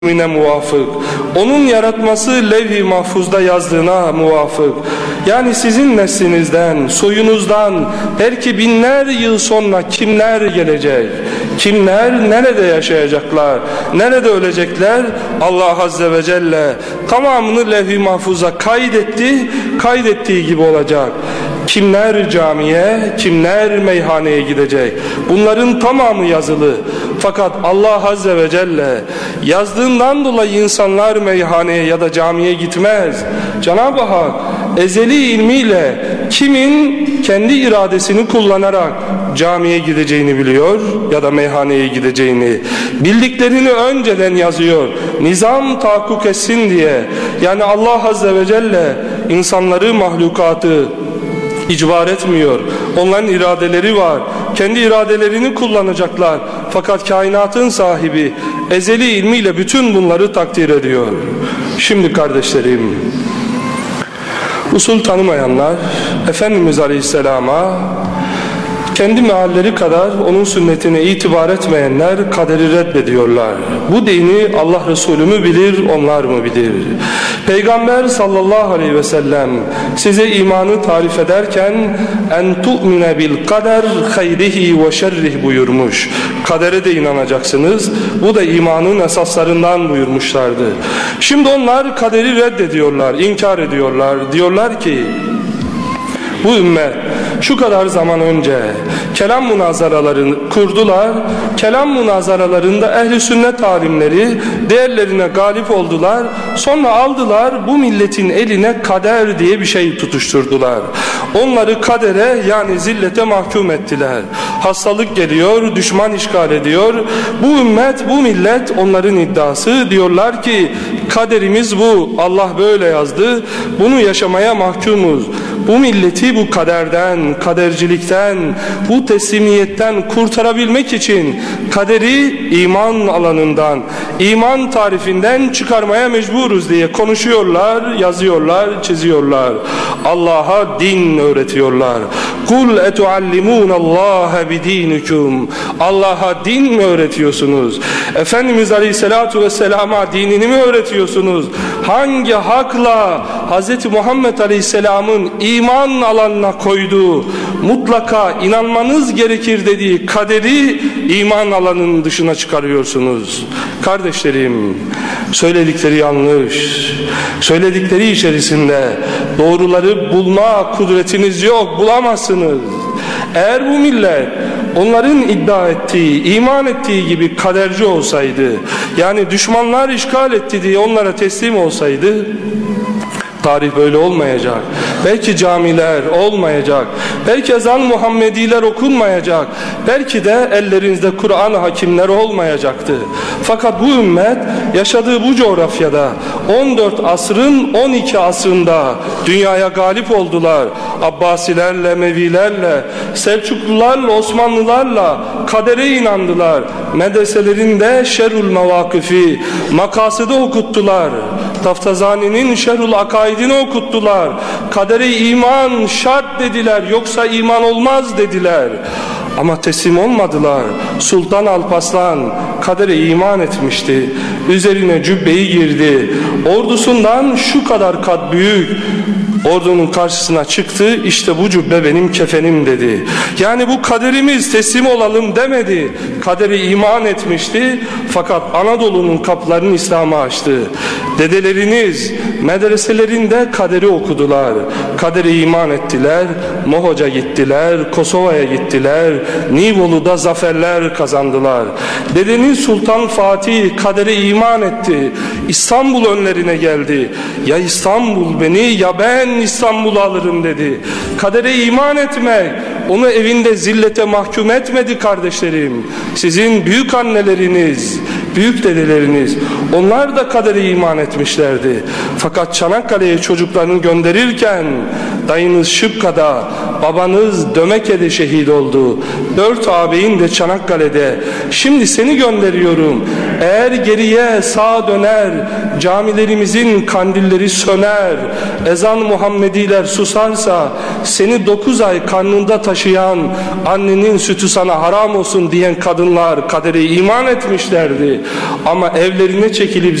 muvafık. Onun yaratması levh-i mahfuzda yazdığına muvafık. Yani sizin neslinizden, soyunuzdan belki binler yıl sonra kimler gelecek? Kimler nerede yaşayacaklar? Nerede ölecekler? Allah Azze ve Celle tamamını levh-i mahfuza kaydetti. Kaydettiği gibi olacak. Kimler camiye, kimler meyhaneye gidecek? Bunların tamamı yazılı. Fakat Allah Azze ve Celle yazdığından dolayı insanlar meyhaneye ya da camiye gitmez. Cenab-ı Hak ezeli ilmiyle kimin kendi iradesini kullanarak camiye gideceğini biliyor ya da meyhaneye gideceğini. Bildiklerini önceden yazıyor. Nizam tahakkuk etsin diye. Yani Allah Azze ve Celle insanları, mahlukatı icbar etmiyor. Onların iradeleri var. Kendi iradelerini kullanacaklar. Fakat kainatın sahibi ezeli ilmiyle bütün bunları takdir ediyor. Şimdi kardeşlerim, usul tanımayanlar Efendimiz Aleyhisselam'a kendi mealleri kadar onun sünnetine itibar etmeyenler kaderi reddediyorlar. Bu dini Allah Resulü mü bilir, onlar mı bilir? Peygamber sallallahu aleyhi ve sellem size imanı tarif ederken en tu'mine bil kader hayrihi ve şerrih buyurmuş. Kadere de inanacaksınız. Bu da imanın esaslarından buyurmuşlardı. Şimdi onlar kaderi reddediyorlar, inkar ediyorlar. Diyorlar ki bu ümmet şu kadar zaman önce kelam münazaralarını kurdular. Kelam münazaralarında ehli sünnet alimleri değerlerine galip oldular. Sonra aldılar bu milletin eline kader diye bir şey tutuşturdular. Onları kadere yani zillete mahkum ettiler. Hastalık geliyor, düşman işgal ediyor. Bu ümmet, bu millet onların iddiası. Diyorlar ki kaderimiz bu. Allah böyle yazdı. Bunu yaşamaya mahkumuz. Bu milleti bu kaderden, kadercilikten, bu teslimiyetten kurtarabilmek için kaderi iman alanından, iman tarifinden çıkarmaya mecburuz diye konuşuyorlar, yazıyorlar, çiziyorlar. Allah'a din öğretiyorlar. Kul etuallimunallaha bidinikum. Allah'a din mi öğretiyorsunuz? Efendimiz Aleyhisselatu Vesselam'a dinini mi öğretiyorsunuz? Hangi hakla Hz. Muhammed Aleyhisselam'ın iman alanına koyduğu, mutlaka inanmanız gerekir dediği kaderi iman alanının dışına çıkarıyorsunuz? Kardeşlerim, söyledikleri yanlış. Söyledikleri içerisinde doğruları bulma kudretiniz yok, bulamazsınız. Eğer bu millet onların iddia ettiği, iman ettiği gibi kaderci olsaydı, yani düşmanlar işgal etti diye onlara teslim olsaydı, tarih böyle olmayacak. Belki camiler olmayacak. Belki ezan Muhammediler okunmayacak. Belki de ellerinizde Kur'an hakimler olmayacaktı. Fakat bu ümmet yaşadığı bu coğrafyada 14 asrın 12 asrında dünyaya galip oldular. Abbasilerle, Emevilerle, Selçuklularla, Osmanlılarla kadere inandılar. Medreselerinde Şerhul Mevakifi, makasıda okuttular. Taftazani'nin Şerhul Akaidini okuttular. Kadere iman şart dediler, yoksa iman olmaz dediler. Ama teslim olmadılar. Sultan Alparslan kadere iman etmişti. Üzerine cübbeyi girdi. Ordusundan şu kadar kat büyük ordunun karşısına çıktı. İşte bu cübbe benim kefenim dedi. Yani bu kaderimiz, teslim olalım demedi. Kadere iman etmişti. Fakat Anadolu'nun kapılarını İslam'a açtı. Dedeleriniz medreselerinde kaderi okudular. Kadere iman ettiler. Mohoca gittiler. Kosova'ya gittiler. Nivolu'da zaferler kazandılar. Dedeniz Sultan Fatih kadere iman etti. İstanbul önlerine geldi. Ya İstanbul beni, ya ben İstanbul'u alırım dedi. Kadere iman etmek onu evinde zillete mahkum etmedi kardeşlerim. Sizin büyük anneleriniz, büyük dedeleriniz, onlar da kadere iman etmişlerdi. Fakat Çanakkale'ye çocuklarını gönderirken dayınız Şıpka'da, babanız Dömeke'de şehit oldu. 4 ağabeyin de Çanakkale'de. Şimdi seni gönderiyorum. Eğer geriye sağa döner, camilerimizin kandilleri söner, ezan Muhammediler susarsa, seni 9 ay karnında taşıyan annenin sütü sana haram olsun diyen kadınlar kadere iman etmişlerdi. Ama evlerine çekilip